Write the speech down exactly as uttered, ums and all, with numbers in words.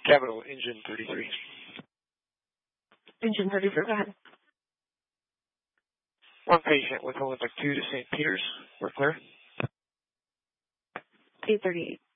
Capital, engine thirty-three. Engine thirty-three, go ahead. One patient with Olympic two to Saint Peter's. We're clear. eight thirty-eight.